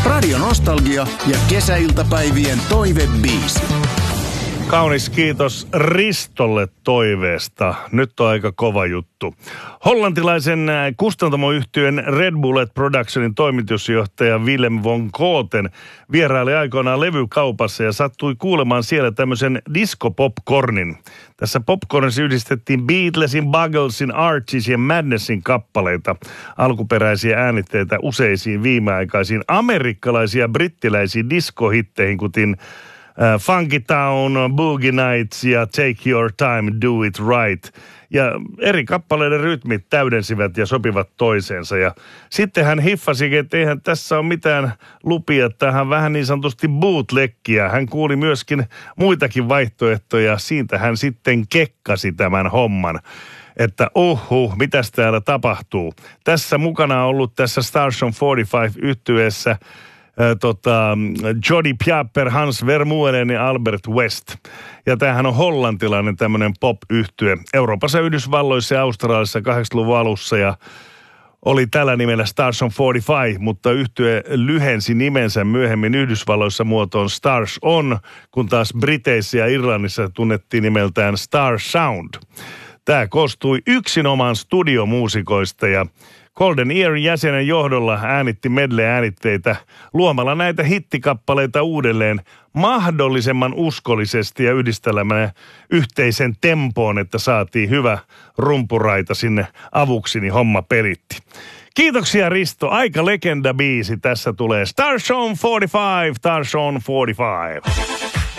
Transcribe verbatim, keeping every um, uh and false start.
Radio Nostalgia ja kesäiltapäivien toivebiisi. Kaunis kiitos Ristolle toiveesta. Nyt on aika kova juttu. Hollantilaisen kustantamoyhtiön Red Bullet Productionin toimitusjohtaja Willem von Kooten vieraili aikoinaan levykaupassa ja sattui kuulemaan siellä tämmöisen disco-popcornin. Tässä popcornissa yhdistettiin Beatlesin, Bugglesin, Archies ja Madnessin kappaleita, alkuperäisiä äänitteitä useisiin viimeaikaisiin amerikkalaisia ja brittiläisiin diskohitteihin, kuten Uh, Funky Town, Boogie Nights ja Take Your Time, Do It Right. Ja eri kappaleiden rytmit täydensivät ja sopivat toiseensa. Ja sitten hän hiffasi, että eihän tässä ole mitään lupia tähän vähän niin sanotusti bootleggiä. Hän kuuli myöskin muitakin vaihtoehtoja. Siitä hän sitten kekkasi tämän homman. Että uhu, mitäs täällä tapahtuu. Tässä mukana on ollut tässä Stars on neljäkymmentäviisi-yhtyeessä Äh, tota, Jody Piapper, Hans Vermeulen ja Albert West. Ja tämähän on hollantilainen tämmöinen pop-yhtye. Euroopassa, Yhdysvalloissa ja Australiassa kahdeksankymmentäluvun alussa ja oli tällä nimellä Stars on neljäkymmentäviisi, mutta yhtye lyhensi nimensä myöhemmin Yhdysvalloissa muotoon Stars On, kun taas Briteissä ja Irlannissa tunnettiin nimeltään Star Sound. Tämä koostui yksinomaan studiomuusikoista ja Golden Earin jäsenen johdolla äänitti medley-äänitteitä luomalla näitä hittikappaleita uudelleen mahdollisimman uskollisesti ja yhdistelemällä yhteisen tempoon, että saatiin hyvä rumpuraita sinne avuksi, niin homma pelitti. Kiitoksia Risto, aika legenda biisi. Tässä tulee Stars on neljäkymmentäviisi, Stars on neljäkymmentäviisi.